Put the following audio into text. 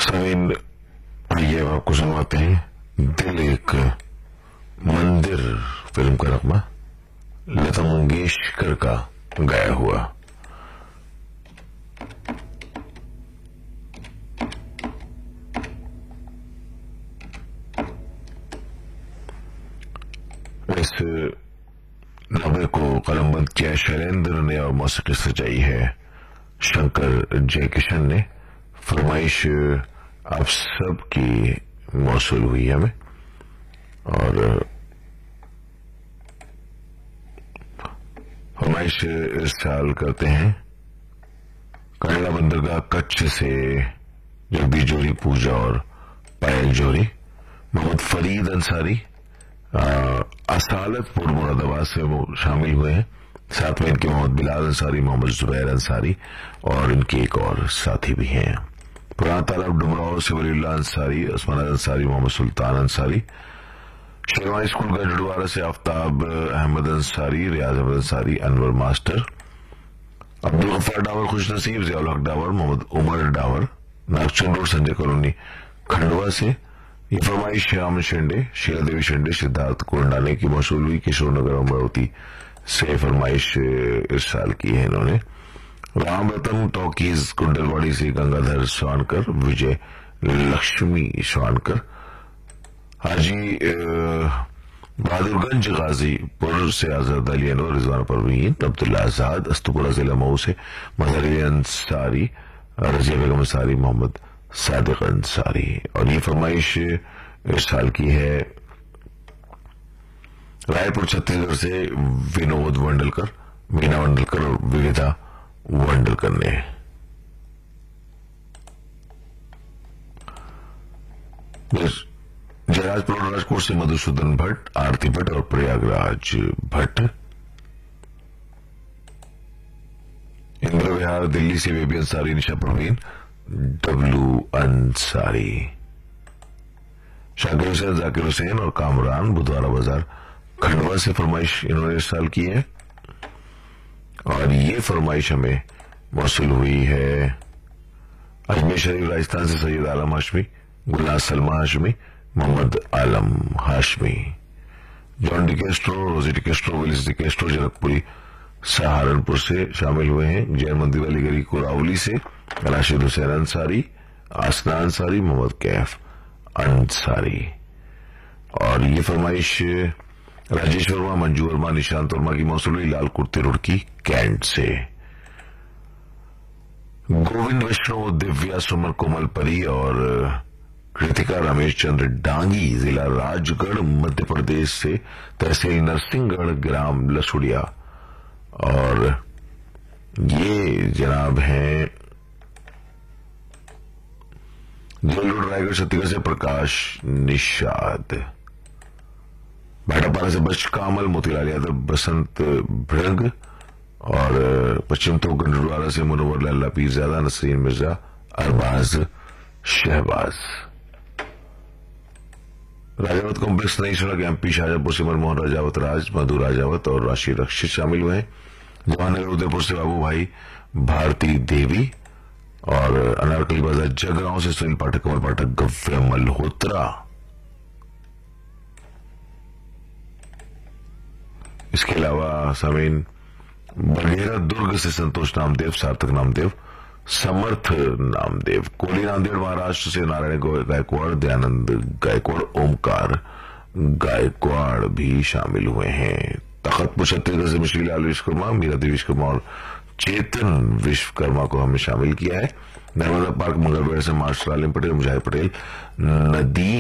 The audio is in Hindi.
समीन, आइए अब आपको सुनवाते हैं दिल एक मंदिर फिल्म का नगमा लता मंगेशकर का गाया हुआ। इस नगमे को कलमबंद किया शैलेंद्र ने और मौसीकी सजाई है शंकर जयकिशन ने। फरमाइश आप सब की मौसूल हुई हमें और फरमाइश इस साल करते हैं कंडला बंदरगाह कच्छ से जगदीश जोरी पूजा और पायल जोरी। मोहम्मद फरीद अंसारी असालतपुर मुरादाबाद से वो शामिल हुए हैं। साथ में इनके मोहम्मद बिलाल अंसारी, मोहम्मद जुबैर अंसारी और इनके एक और साथी भी हैं। पुराना तालाब डुमराव से वलीउल्लाह अंसारी, उस्मान अंसारी, मोहम्मद सुल्तान अंसारी। शेरवानी स्कूल गढ़वाड़ा से आफ्ताब अहमद अंसारी, रियाज अहमद अंसारी, अनवर मास्टर, अब्दुल गफ्फार डावर, खुश नसीब, जियाउल हक डावर, मोहम्मद उमर डावर, नागचंद रोड, संजय कॉलोनी खंडवा से। ये फरमाइश श्याम शिंदे, शीला देवी शिंदे, सिद्धार्थ कोंडाने की मौसूल हुई। किशोर नगर अमरावती से फरमाइश इस साल की है इन्होंने। राम रतन टॉकीज कुंडलवाड़ी से गंगाधर स्वानकर, विजय लक्ष्मी स्वानकर। हाजी बहादुरगंज गाजीपुर से आजाद अली अनवर, रिजवान परवीन, अब्दुल्ला आजाद, अस्तुपुरा जिला मऊ से मजहर अली अंसारी, रजिया बेगम अंसारी, मोहम्मद सादिक अंसारी। और ये फरमाइश इस साल की है रायपुर छत्तीसगढ़ से विनोद वंडलकर, मीना वंडलकर और विविधा वंडलकर ने। जयराजपुर और राजकोट से मधुसूदन भट्ट, आरती भट्ट और प्रयागराज भट्ट। इंद्र विहार दिल्ली से बेबी अंसारी, निशा परवीन, डब्लू अंसारी। शाकिर हुसैन, जाकिर हुसैन और कामरान, बुधवारा बाजार खंडवा से फरमाइश इन्होंने इस साल की है। और ये फरमाइश हमें मौसूल हुई है अजमेर शरीफ राजस्थान से सैयद आलम हाशमी, गुलनाज सलमा हाशमी, मोहम्मद आलम हाशमी। जॉन डिकेस्ट्रो, रोजी डिकेस्ट्रो, विलिस डिकेस्ट्रो जनकपुरी सहारनपुर से शामिल हुए हैं। जैन मंदिर वाली गली कोरावली से राशिद हुसैन अंसारी, आसना अंसारी, मोहम्मद कैफ अंसारी। और ये फरमाइश राजेश वर्मा, मंजू वर्मा, निशांत वर्मा की मौसूल हुई लाल कुर्ती रुड़की कैंट से। गोविंद वैष्णव, दिव्या सुमन, कोमल परी और कृतिका रमेश चंद्र डांगी, जिला राजगढ़ मध्य प्रदेश से तहसील नरसिंहगढ़, ग्राम लसुड़िया। और ये जनाब हैं जेल रोड रायगढ़ छत्तीसगढ़ से प्रकाश निषाद। भाटापारा से बच कामल, मोतीलाल यादव, बसंत भृंग। और पश्चिम तो गंडरवाड़ा से मुनव्वर लल्ला पीरजादा, नसरीन मिर्जा, अरबाज शहबाज। राजावत कॉम्प्लेक्स नई सड़क एमपी शाहजहांपुर से मनमोहन राजावत, राज मधु राजावत और राशि रक्षित शामिल हुए हैं। जवाहरनगर उदयपुर से बाबू भाई, भारती देवी। और अनारकली बाजार जगरांव से सुनील पाठक, कमल पाठक, गव्य मल्होत्रा। इसके अलावा समीन बघेरा दुर्ग से संतोष नामदेव, सार्थक नामदेव, समर्थ नामदेव। कोली नांदेड़ महाराष्ट्र से नारायण गायकवाड़, दयानंद गायकवाड़, ओमकार गायकवाड़ भी शामिल हुए हैं। तखतपुर छत्तीसगढ़ से मिश्री लाल विश्वकर्मा, मीरा देवी विश्वकर्मा और चेतन विश्वकर्मा को हमने शामिल किया है। नर्मदा पार्क मंगलवेढ़ से मास्टर आलिम पटेल, मुजाहिद पटेल, नदी